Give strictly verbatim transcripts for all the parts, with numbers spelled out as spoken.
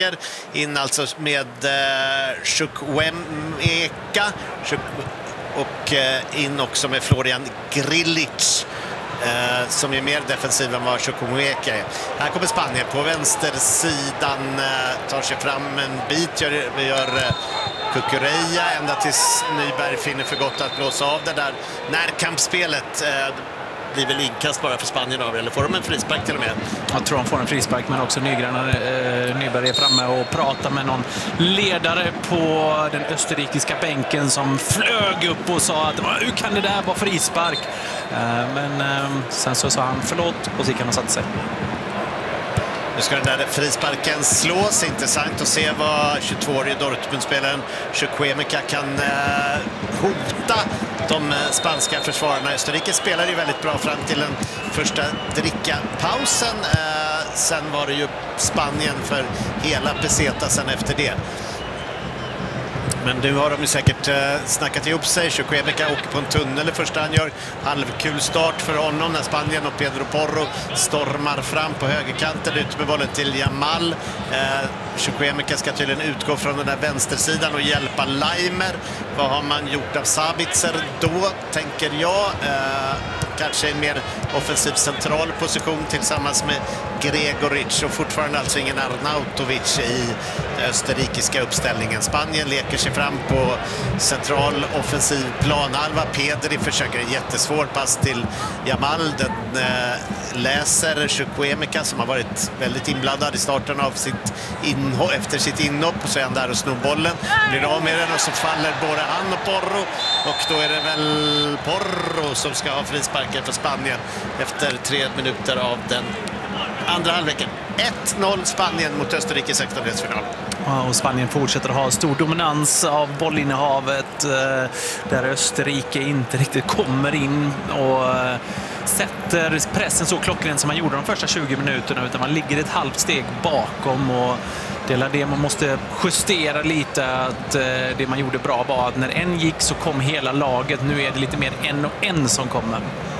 In alltså med eh, Chukwuemeka och eh, in också med Florian Grilic eh, som är mer defensiv än vad Chukwuemeka är. Här kommer Spanien på vänstersidan, eh, tar sig fram en bit, gör, gör eh, Cucurella ända tills Nyberg finner för gott att blåsa av det där närkampsspelet. Eh, blir väl inkast bara för Spanien av, eller får de en frispark till och med? Jag tror de får en frispark, men också Nygren, eh, Nyberg är framme och pratar med någon ledare på den österrikiska bänken som flög upp och sa att hur kan det där vara frispark? Eh, men eh, sen så sa han förlåt och så gick han och satte sig. Nu ska den där frisparken slås. Intressant att se vad tjugotvåårige Dortmund-spelaren Chukwuemeka kan eh, hota de spanska försvararna. Österrike spelar ju väldigt bra fram till den första dricka-pausen. Eh, sen var det ju Spanien för hela peseta sen efter det. Men nu har de ju säkert eh, snackat ihop sig. Chukwuemeka åker på en tunnel i första han gör. Halvkul start för honom när Spanien och Pedro Porro stormar fram på högerkanten ut med bollen till Yamal. Eh, Chukwuemeka ska tydligen utgå från den där vänstersidan och hjälpa Leimer. Vad har man gjort av Sabitzer då, tänker jag? Eh, kanske en mer offensiv central position tillsammans med Gregoric och fortfarande alltså ingen Arnautovic i den österrikiska uppställningen. Spanien leker sig fram på central offensiv planhalva. Pedri försöker en jättesvår pass till Yamal. Den eh, läser Chukwuemeka som har varit väldigt inblandad i starten av sitt inhopp, efter sitt inhopp, och så är han där och snor bollen. Blir av med den och så faller både han och Porro, och då är det väl Porro som ska ha frisparken för Spanien efter tre minuter av den andra halvleken. ett noll Spanien mot Österrike i sextondelsfinal. Ja, och Spanien fortsätter att ha stor dominans av bollinnehavet eh, där Österrike inte riktigt kommer in och eh, sätter pressen så klockrent som man gjorde de första tjugo minuterna, utan man ligger ett halvt steg bakom, och det är det man måste justera lite. Att eh, det man gjorde bra var att när en gick så kom hela laget. Nu är det lite mer en och en som kommer.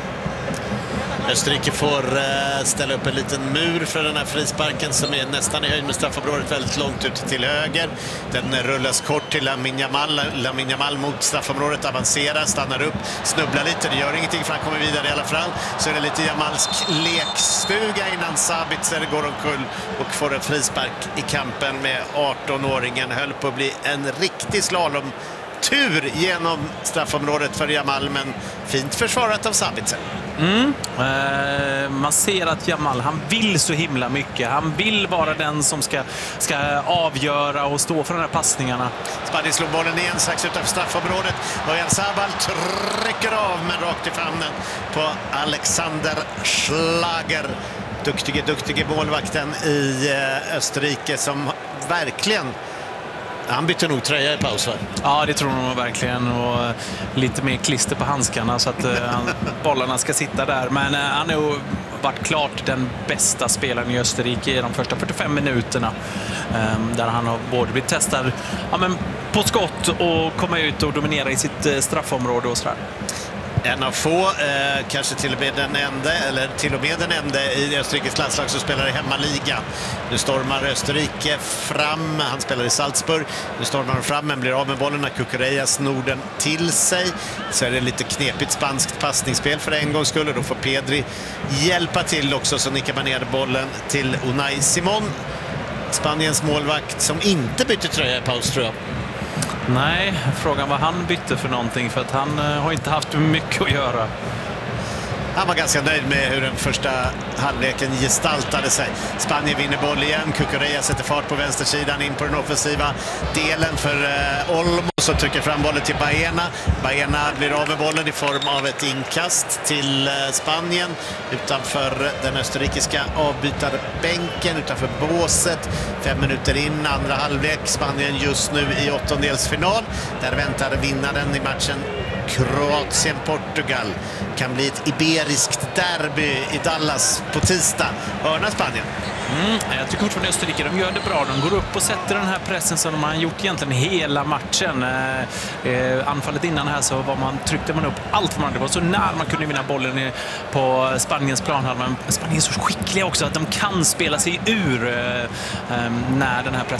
Österrike får uh, ställa upp en liten mur för den här frisparken som är nästan i höjd med straffområdet, väldigt långt ut till höger. Den uh, rullas kort till Lamine Yamal. Lamine Yamal mot straffområdet avancerar, stannar upp, snubblar lite. Det gör ingenting för han kommer vidare i alla fall. Så är det lite Yamalsk lekstuga innan Sabitzer går omkull och får en frispark i kampen med artonåringen. Höll på att bli en riktig slalom. Tur genom straffområdet för Yamal, men fint försvarat av Sabitzer. Mm. Eh, man ser att Yamal, han vill så himla mycket. Han vill vara den som ska, ska avgöra och stå för de här passningarna. Spanien slår bollen igen strax utanför straffområdet. Örjan Sabal trycker av, men rakt i famnen på Alexander Schlager. Duktige, duktige målvakten i Österrike som verkligen... Han bytte nog tröja i paus, va? Ja, det tror jag verkligen. Och lite mer klister på handskarna så att uh, bollarna ska sitta där. Men uh, han har ju varit klart den bästa spelaren i Österrike i de första fyrtiofem minuterna. Um, där han har både blivit testad ja, men på skott och komma ut och dominera i sitt uh, straffområde och sådär. En av få, eh, kanske till och med den enda, eller till och med den enda i Österrikes landslag som spelar i hemmaliga. Nu stormar Österrike fram, han spelar i Salzburg. Nu stormar de fram men blir av med bollen när Cucurella snor den till sig. Så är det lite knepigt spanskt passningsspel för en gångs skull, och då får Pedri hjälpa till också, så nickar man ner bollen till Unai Simon. Spaniens målvakt som inte bytte tröja i paus, tror jag. Nej, frågan vad han bytte för någonting, för att han uh, har inte haft mycket att göra. Han var ganska nöjd med hur den första halvleken gestaltade sig. Spanien vinner boll igen. Cucurella sätter fart på vänstersidan in på den offensiva delen för eh, Olmo, som trycker fram bollen till Baena. Baena blir av med bollen i form av ett inkast till eh, Spanien utanför den österrikiska avbytarbänken, utanför båset. Fem minuter in, andra halvlek. Spanien just nu i åttondelsfinal. Där väntar vinnaren i matchen Kroatien-Portugal. Kan bli ett iberiskt derby i Dallas på tisdag. Hörna Spanien. Mm, jag tycker fortfarande Österrike, de gör det bra. De går upp och sätter den här pressen som de har gjort egentligen hela matchen. Eh, anfallet innan här så var man, tryckte man upp allt vad man hade. Det var så när man kunde vinna bollen på Spaniens planhalva. Men Spanien är så skickliga också att de kan spela sig ur eh, när den här pressen